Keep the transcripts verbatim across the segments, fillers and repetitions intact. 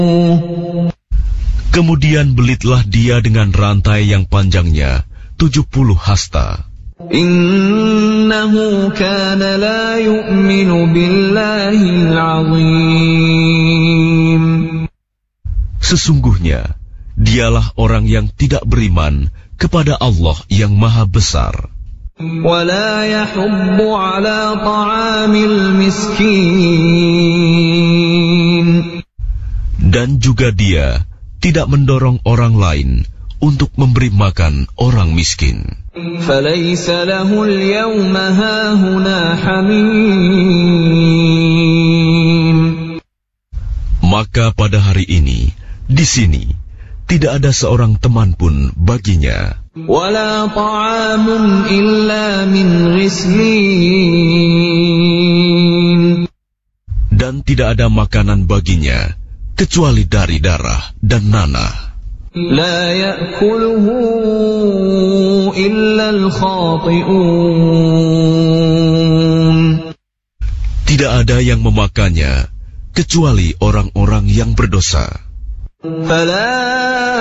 Kemudian belitlah dia dengan rantai yang panjangnya tujuh puluh hasta. Innahu kana la yu'minu billahil azim. Sesungguhnya dialah orang yang tidak beriman kepada Allah yang Maha Besar. Wa la yahuddu ala ta'amil miskin. Dan juga dia tidak mendorong orang lain untuk memberi makan orang miskin. Falaysa lahu al-yawma hahuna hamim. Maka pada hari ini, di sini, tidak ada seorang teman pun baginya. Wala ta'amun illa min ghislin. Dan tidak ada makanan baginya, kecuali dari darah dan nanah. La ya'kuluhu illa al-khati'un. Tidak ada yang memakannya, kecuali orang-orang yang berdosa. Fala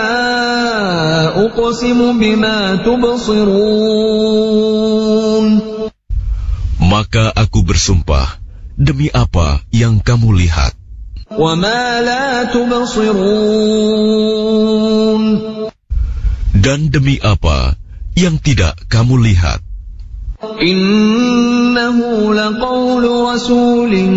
uqsimu bima tubsirun. Maka aku bersumpah, demi apa yang kamu lihat. Wa ma la tubsirun. Dan demi apa yang tidak kamu lihat. Innahu laqawlu rasulin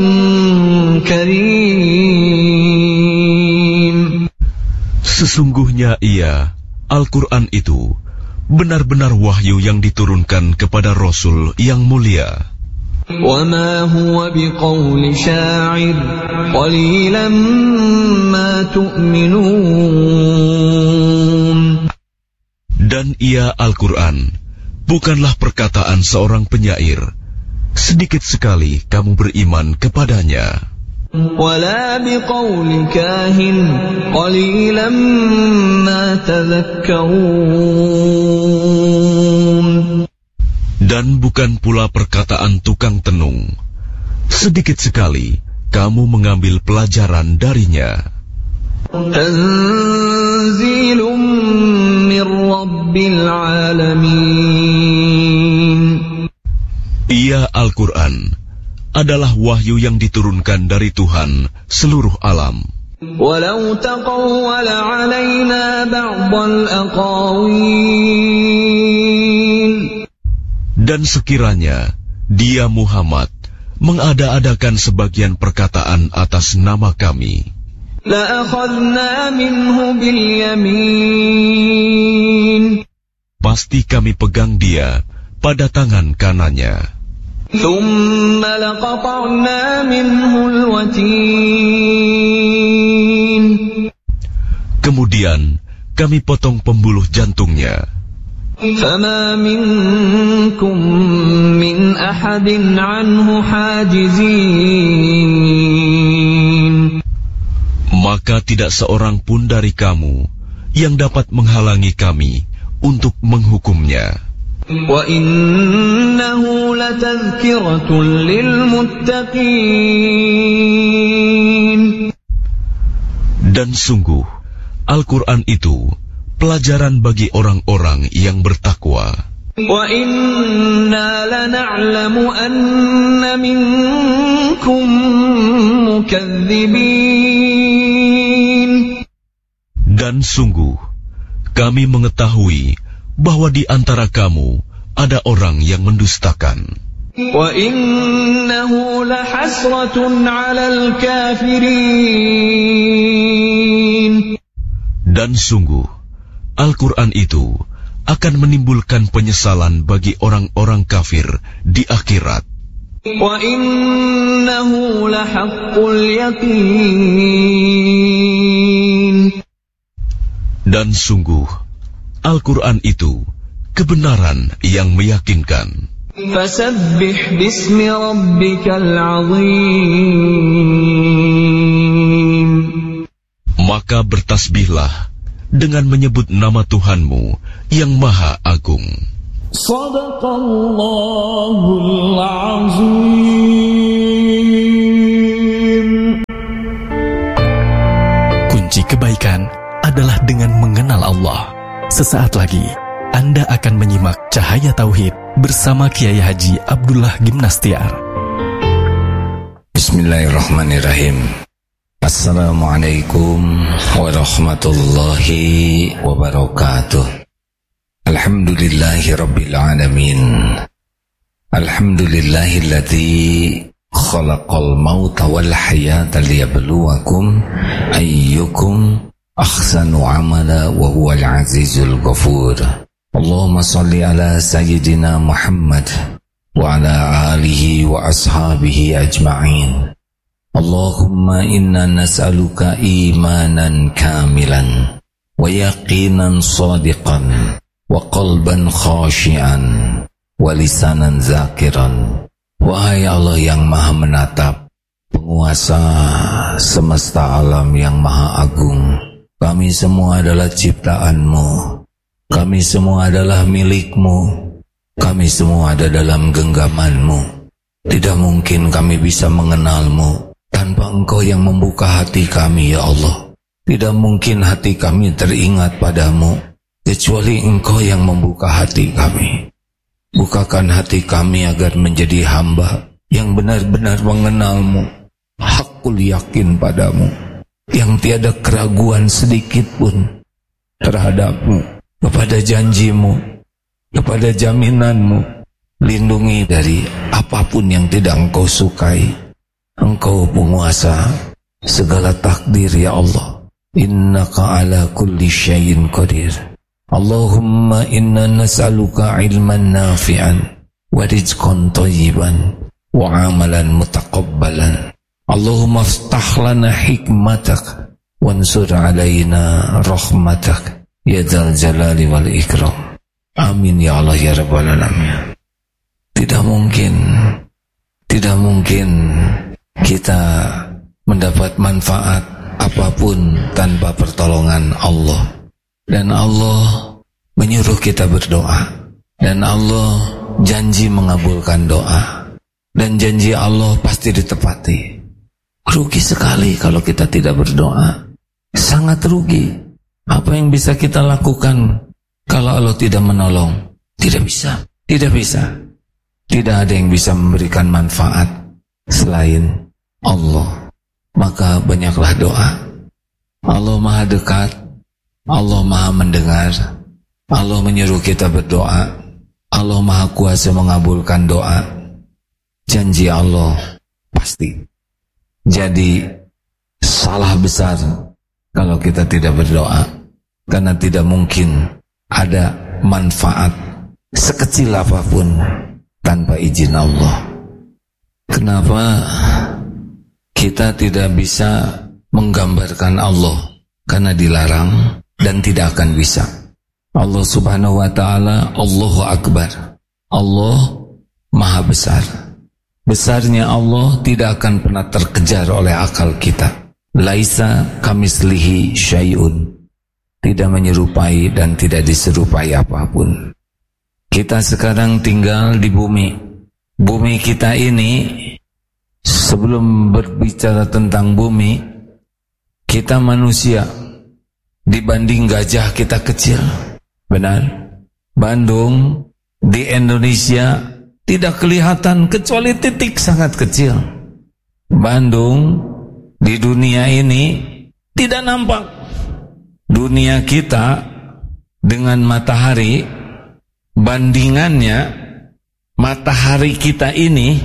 karim. Sesungguhnya ia, Al-Quran itu, benar-benar wahyu yang diturunkan kepada Rasul yang mulia. وَمَا هُوَ بِقَوْلِ شَاعِرٍ قَلِيلًا مَا تُؤْمِنُونَ. Dan ia Al-Quran bukanlah perkataan seorang penyair, sedikit sekali kamu beriman kepadanya. وَلَا بِقَوْلِ كَاهِنٍ قَلِيلًا مَا تَذَكَّرُونَ. Dan bukan pula perkataan tukang tenung, sedikit sekali kamu mengambil pelajaran darinya. Tanzilum min Rabbil Alamin. Ia Al-Quran adalah wahyu yang diturunkan dari Tuhan seluruh alam. Walau taqawwala alaina ba'dal aqawil. Dan sekiranya dia Muhammad mengada-adakan sebagian perkataan atas nama kami, la'akhadna minhu bil yamin. Pasti kami pegang dia pada tangan kanannya. Thumma laqata'na minhu al-watin. Kemudian kami potong pembuluh jantungnya. فَمَا مِنْكُمْ مِنْ أَحَدٍ عَنْهُ حَاجِزِينَ. Maka tidak seorang pun dari kamu yang dapat menghalangi kami untuk menghukumnya. وَإِنَّهُ لَتَذْكِرَةٌ لِلْمُتَّقِينَ. Dan sungguh, Al-Quran itu pelajaran bagi orang-orang yang bertakwa. Wa inna lana'lamu anna minkum mukadzibin. Dan sungguh, kami mengetahui bahwa di antara kamu ada orang yang mendustakan. Wa innahu lahasratun 'alal kafirin. Dan sungguh, Al-Quran itu akan menimbulkan penyesalan bagi orang-orang kafir di akhirat. Wa innahu lahaqqul yaqin. Dan sungguh, Al-Quran itu kebenaran yang meyakinkan. Fasabbih bismi rabbikal azim. Maka bertasbihlah dengan menyebut nama Tuhanmu yang Maha Agung. Shadaqallahul azim. kebaikan adalah dengan mengenal Allah. Sesaat lagi, Anda akan menyimak Cahaya Tauhid bersama Kiai Haji Abdullah Gimnastiar. Bismillahirrahmanirrahim. Assalamualaikum warahmatullahi wabarakatuh. Alhamdulillahi rabbil alamin. Alhamdulillahilladzi khalaqal mauta wal hayata liyabluwakum ayyukum ahsanu amala wa huwal azizul ghafur. Allahumma salli ala sayyidina Muhammad wa ala alihi wa ashabihi ajma'in. Allahumma inna nas'aluka imanan kamilan wa yaqinan sadiqan wa qalban khashian wa lisanan zakiran. Wahai Allah yang maha menatap, penguasa semesta alam yang maha agung, kami semua adalah ciptaan-Mu, kami semua adalah milik-Mu, kami semua ada dalam genggaman-Mu. Tidak mungkin kami bisa mengenal-Mu tanpa Engkau yang membuka hati kami, ya Allah. Tidak mungkin hati kami teringat padamu kecuali Engkau yang membuka hati kami. Bukakan hati kami agar menjadi hamba yang benar-benar mengenal-Mu, hakul yakin padamu, yang tiada keraguan sedikit pun terhadap-Mu, kepada janji-Mu, kepada jaminan-Mu. Lindungi dari apapun yang tidak Engkau sukai. Engkau penguasa segala takdir, ya Allah. Innaka ala kulli syai'in qadir. Allahumma inna nas'aluka ilman nafi'an wa rizqan thayyiban wa amalan mutaqabbalan. Allahumma aftah lana hikmatak wansur alaina rahmatak ya dzal jalali wal ikram. Amin ya Allah ya rabbal alamin. Tidak mungkin tidak mungkin kita mendapat manfaat apapun tanpa pertolongan Allah. Dan Allah menyuruh kita berdoa, dan Allah janji mengabulkan doa, dan janji Allah pasti ditepati. Rugi sekali kalau kita tidak berdoa, sangat rugi. Apa yang bisa kita lakukan kalau Allah tidak menolong? Tidak bisa, tidak bisa. Tidak ada yang bisa memberikan manfaat selain Allah. Maka banyaklah doa. Allah maha dekat, Allah maha mendengar, Allah menyuruh kita berdoa, Allah maha kuasa mengabulkan doa. Janji Allah pasti. Jadi salah besar kalau kita tidak berdoa, karena tidak mungkin ada manfaat sekecil apapun tanpa izin Allah. Kenapa kita tidak bisa menggambarkan Allah? Karena dilarang dan tidak akan bisa. Allah subhanahu wa ta'ala Allahu Akbar. Allah maha besar. Besarnya Allah tidak akan pernah terkejar oleh akal kita. Laisa kamislihi syai'un. Tidak menyerupai dan tidak diserupai apapun. Kita sekarang tinggal di bumi. Bumi kita ini, sebelum berbicara tentang bumi, kita manusia, dibanding gajah kita kecil. Benar? Bandung di Indonesia tidak kelihatan kecuali titik sangat kecil. Bandung di dunia ini tidak nampak. Dunia kita dengan matahari, bandingannya matahari kita ini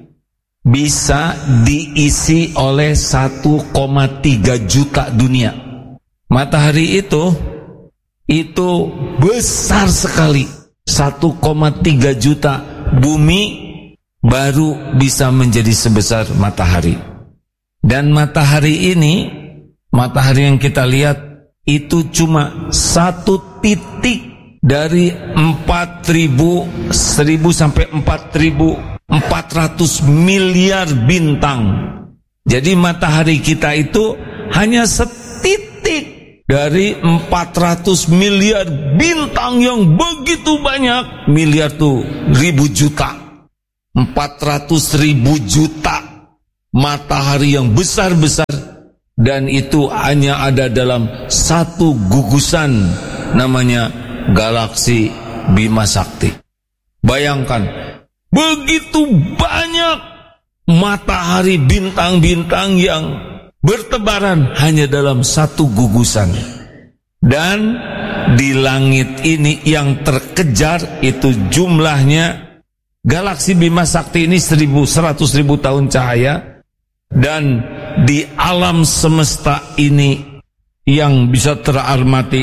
bisa diisi oleh satu koma tiga juta dunia. Matahari itu itu besar sekali, satu koma tiga juta. Bumi baru bisa menjadi sebesar matahari. Dan matahari ini, matahari yang kita lihat itu cuma satu titik dari empat ribu, seribu sampai empat ribu empat ratus miliar bintang. Jadi matahari kita itu hanya setitik dari empat ratus miliar bintang yang begitu banyak. Miliar tuh ribu juta, empat ratus ribu juta matahari yang besar-besar Dan itu hanya ada dalam satu gugusan, namanya galaksi Bima Sakti. Bayangkan, begitu banyak matahari, bintang-bintang yang bertebaran hanya dalam satu gugusan. Dan di langit ini yang terkejar itu jumlahnya, galaksi Bima Sakti ini seribu, seratus ribu tahun cahaya. Dan di alam semesta ini yang bisa teramati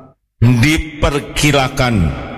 diperkirakan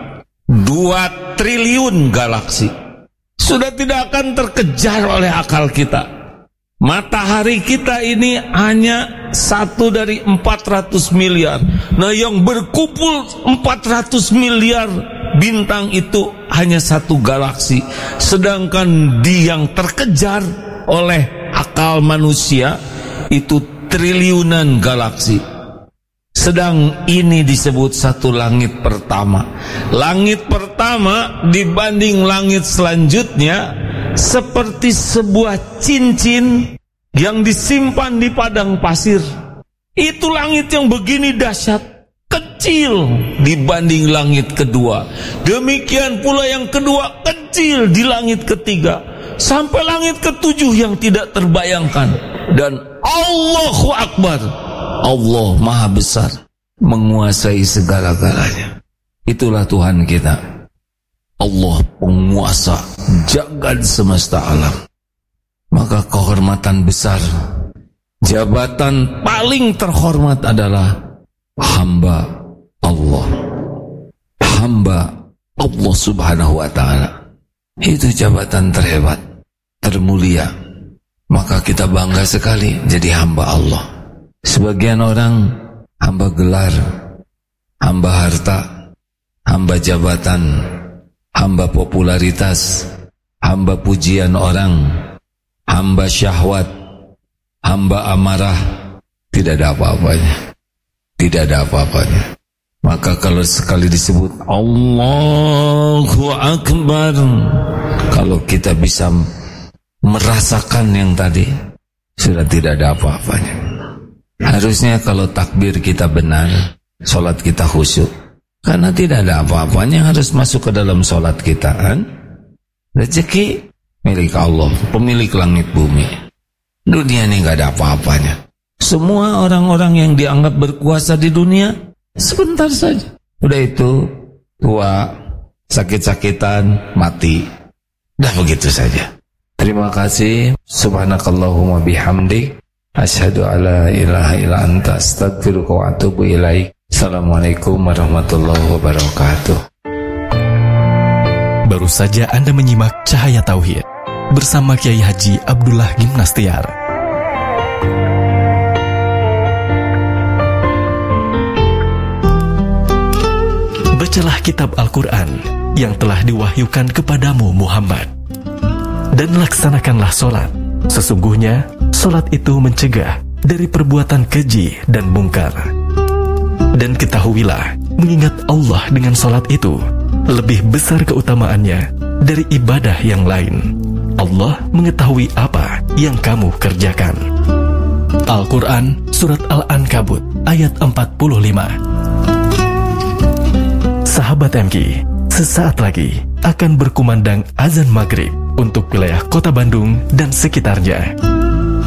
dua triliun galaksi. Sudah tidak akan terkejar oleh akal kita. Matahari kita ini hanya satu dari empat ratus miliar. Nah, yang berkumpul empat ratus miliar bintang itu hanya satu galaksi. Sedangkan di yang terkejar oleh akal manusia itu triliunan galaksi. Sedang ini disebut satu langit pertama. Langit pertama dibanding langit selanjutnya seperti sebuah cincin yang disimpan di padang pasir. Itu langit yang begini dahsyat, kecil dibanding langit kedua. Demikian pula yang kedua, kecil di langit ketiga, sampai langit ketujuh yang tidak terbayangkan. Dan Allahu Akbar, Allah Maha Besar, menguasai segala-galanya. Itulah Tuhan kita, Allah penguasa jagat semesta alam. Maka kehormatan besar, jabatan paling terhormat adalah hamba Allah. Hamba Allah Subhanahu wa ta'ala. Itu jabatan terhebat, termulia. Maka kita bangga sekali jadi hamba Allah. Sebagian orang hamba gelar, hamba harta, hamba jabatan, hamba popularitas, hamba pujian orang, hamba syahwat, hamba amarah. Tidak ada apa-apanya. Tidak ada apa-apanya. Maka kalau sekali disebut Allahu Akbar, kalau kita bisa merasakan yang tadi, sudah tidak ada apa-apanya. Harusnya kalau takbir kita benar, sholat kita khusyuk. Karena tidak ada apa-apanya harus masuk ke dalam sholat kita, kan? Rezeki milik Allah, pemilik langit bumi. Dunia ini gak ada apa-apanya. Semua orang-orang yang dianggap berkuasa di dunia sebentar saja. Udah itu tua, sakit-sakitan, mati. Dah begitu saja. Terima kasih. Subhanakallahumma bihamdik, asyhadu alla ilaha illa anta, astaghfiruka wa atubu ilaik. Assalamualaikum warahmatullahi wabarakatuh. Baru saja Anda menyimak Cahaya Tauhid bersama Kiai Haji Abdullah Gimnastiar. Bacalah kitab Al-Quran yang telah diwahyukan kepadamu Muhammad, dan laksanakanlah solat. Sesungguhnya solat itu mencegah dari perbuatan keji dan mungkar. Dan ketahuilah, mengingat Allah dengan solat itu lebih besar keutamaannya dari ibadah yang lain. Allah mengetahui apa yang kamu kerjakan. Al-Quran Surat Al-Ankabut ayat empat puluh lima. Sahabat M K, sesaat lagi akan berkumandang azan maghrib untuk wilayah Kota Bandung dan sekitarnya.